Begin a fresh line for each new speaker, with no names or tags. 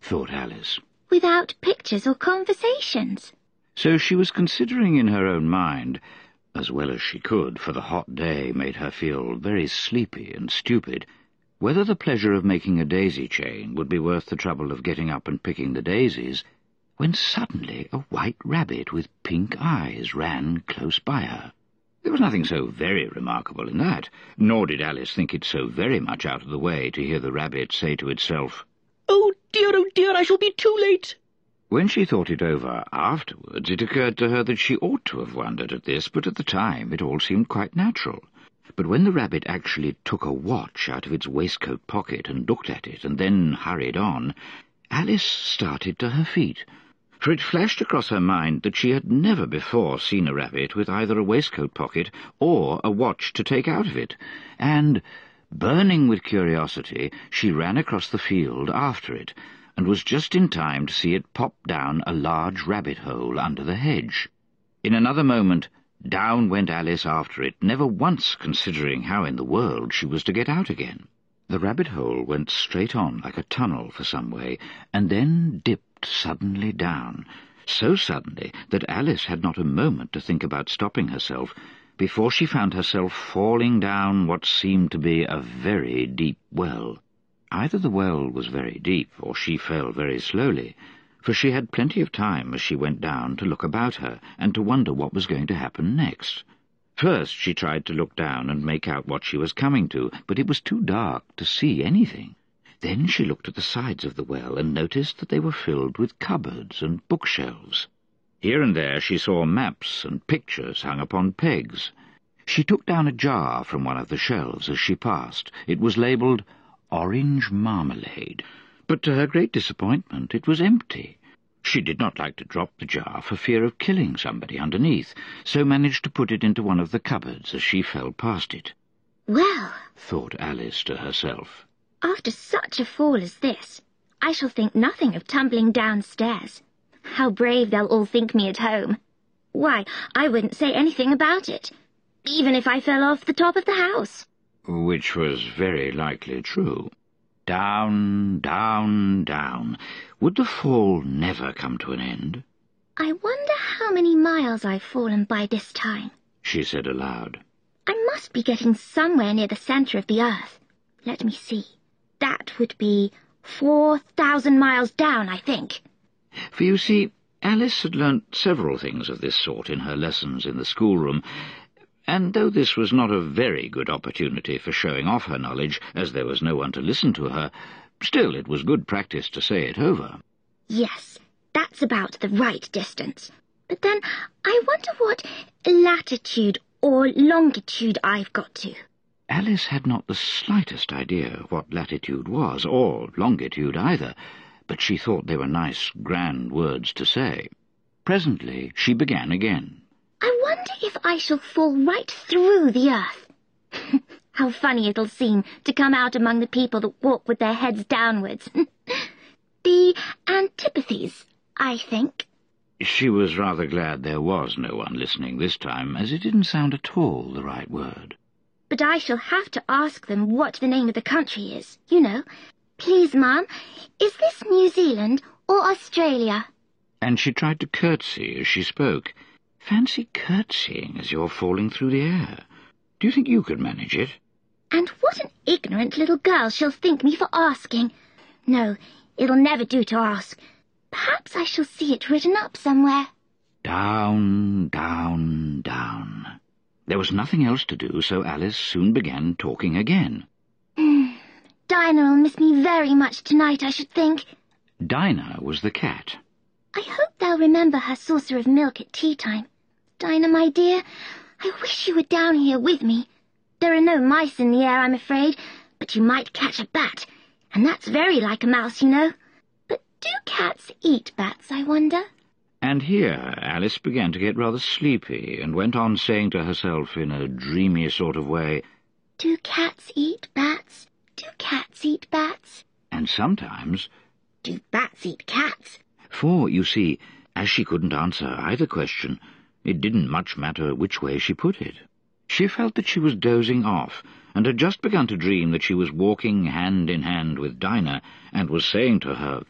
thought Alice.
Without pictures or conversations.
So she was considering in her own mind, as well as she could, for the hot day made her feel very sleepy and stupid, whether the pleasure of making a daisy chain would be worth the trouble of getting up and picking the daisies, when suddenly a white rabbit with pink eyes ran close by her. There was nothing so very remarkable in that, nor did Alice think it so very much out of the way to hear the rabbit say to itself,
Oh dear, I shall be too late."
When she thought it over afterwards, it occurred to her that she ought to have wondered at this, but at the time it all seemed quite natural. But when the rabbit actually took a watch out of its waistcoat pocket and looked at it, and then hurried on, Alice started to her feet, for it flashed across her mind that she had never before seen a rabbit with either a waistcoat pocket or a watch to take out of it, and, burning with curiosity, she ran across the field after it, and was just in time to see it pop down a large rabbit-hole under the hedge. In another moment, down went Alice after it, never once considering how in the world she was to get out again. The rabbit-hole went straight on like a tunnel for some way, and then dipped suddenly down, so suddenly that Alice had not a moment to think about stopping herself, before she found herself falling down what seemed to be a very deep well. Either the well was very deep, or she fell very slowly, for she had plenty of time as she went down to look about her, and to wonder what was going to happen next. First she tried to look down and make out what she was coming to, but it was too dark to see anything. Then she looked at the sides of the well and noticed that they were filled with cupboards and bookshelves. Here and there she saw maps and pictures hung upon pegs. She took down a jar from one of the shelves as she passed. It was labelled Orange Marmalade, but to her great disappointment it was empty. She did not like to drop the jar for fear of killing somebody underneath, so managed to put it into one of the cupboards as she fell past it.
Well,
thought Alice to herself,
after such a fall as this, I shall think nothing of tumbling downstairs. How brave they'll all think me at home. Why, I wouldn't say anything about it, even if I fell off the top of the house.
Which was very likely true. Down, down, down. Would the fall never come to an end?
I wonder how many miles I've fallen by this time,
she said aloud.
I must be getting somewhere near the centre of the earth. Let me see. That would be 4,000 miles down, I think.
For you see, Alice had learnt several things of this sort in her lessons in the schoolroom, and though this was not a very good opportunity for showing off her knowledge, as there was no one to listen to her, still it was good practice to say it over.
Yes, that's about the right distance. But then I wonder what latitude or longitude I've got to.
Alice had not the slightest idea what latitude was, or longitude either, but she thought they were nice, grand words to say. Presently she began again.
I wonder if I shall fall right through the earth. How funny it'll seem to come out among the people that walk with their heads downwards. The antipathies, I think.
She was rather glad there was no one listening this time, as it didn't sound at all the right word.
But I shall have to ask them what the name of the country is, you know. Please, Ma'am, is this New Zealand or Australia?
And she tried to curtsy as she spoke. Fancy curtsying as you're falling through the air. Do you think you could manage it?
And what an ignorant little girl she'll think me for asking. No, it'll never do to ask. Perhaps I shall see it written up somewhere.
Down, down, down. There was nothing else to do, so Alice soon began talking again.
Dinah'll miss me very much tonight, I should think.
Dinah was the cat.
I hope they'll remember her saucer of milk at tea time. Dinah, my dear, I wish you were down here with me. There are no mice in the air, I'm afraid, but you might catch a bat, and that's very like a mouse, you know. But do cats eat bats, I wonder?
And here Alice began to get rather sleepy, and went on saying to herself in a dreamy sort of way,
Do cats eat bats? Do cats eat bats?
And sometimes,
Do bats eat cats?
For, you see, as she couldn't answer either question, it didn't much matter which way she put it. She felt that she was dozing off, and had just begun to dream that she was walking hand in hand with Dinah, and was saying to her